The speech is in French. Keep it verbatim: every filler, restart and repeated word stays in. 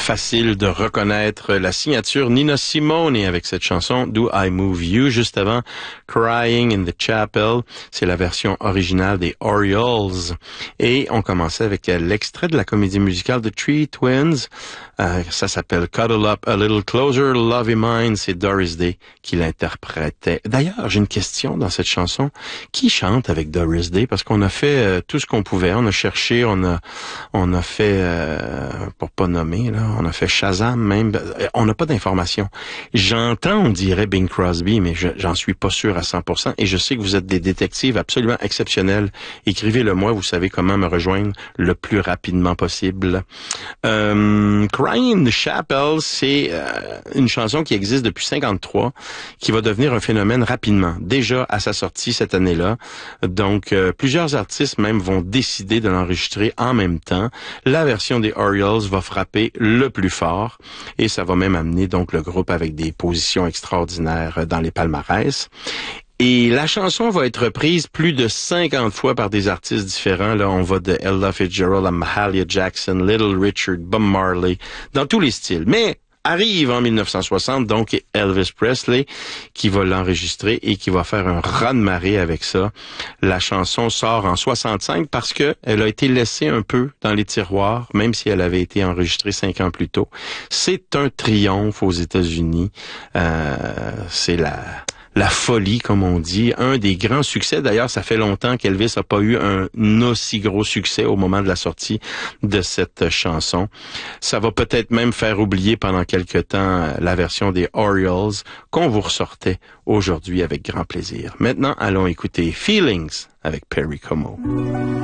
facile de reconnaître la signature Nina Simone avec cette chanson Do I Move You, juste avant Crying in the Chapel, c'est la version originale des Orioles. Et on commençait avec l'extrait de la comédie musicale The Three Twins, euh, ça s'appelle Cuddle Up a Little Closer, Love in Mine, c'est Doris Day qui l'interprétait. D'ailleurs, j'ai une question dans cette chanson, qui chante avec Doris Day? Parce qu'on a fait euh, tout ce qu'on pouvait, on a cherché, on a on a fait, euh, pour pas nommer, là, on a fait Shazam même, on n'a pas d'informations. J'entends, on dirait Bing Crosby, mais je, j'en suis pas sûr à cent pour cent, et je sais que vous êtes des détectives absolument exceptionnels. Écrivez-le moi, vous savez comment me rejoindre le plus rapidement possible. Euh, Crying in the Chapel, c'est euh, une chanson qui existe depuis cinquante-trois, qui va devenir un phénomène rapidement, déjà à sa sortie cette année-là. Donc, euh, plusieurs artistes même vont décider de l'enregistrer en même temps. La version des Orioles va frapper le plus fort et ça va même amener donc le groupe avec des positions extraordinaires dans les palmarès. Et la chanson va être reprise plus de cinquante fois par des artistes différents. Là, on va de Ella Fitzgerald à Mahalia Jackson, Little Richard, Bob Marley, dans tous les styles. Mais arrive en mille neuf cent soixante, donc Elvis Presley, qui va l'enregistrer et qui va faire un raz-de-marée avec ça. La chanson sort en soixante-cinq parce que elle a été laissée un peu dans les tiroirs, même si elle avait été enregistrée cinq ans plus tôt. C'est un triomphe aux États-Unis. Euh, c'est la... La folie, comme on dit, un des grands succès. D'ailleurs, ça fait longtemps qu'Elvis n'a pas eu un aussi gros succès au moment de la sortie de cette chanson. Ça va peut-être même faire oublier pendant quelque temps la version des Orioles qu'on vous ressortait aujourd'hui avec grand plaisir. Maintenant, allons écouter Feelings avec Perry Como.